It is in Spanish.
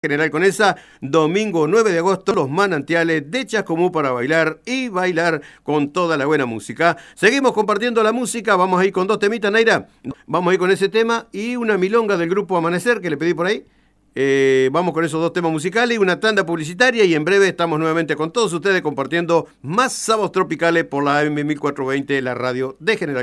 General Conesa, domingo 9 de agosto, los manantiales de Chascomú para bailar y bailar con toda la buena música. Seguimos compartiendo la música, vamos a ir con dos temitas, Naira. Vamos a ir con ese tema y una milonga del grupo Amanecer que le pedí por ahí. Vamos con esos dos temas musicales y una tanda publicitaria y en breve estamos nuevamente con todos ustedes compartiendo más sábados tropicales por la AM 1420, la radio de General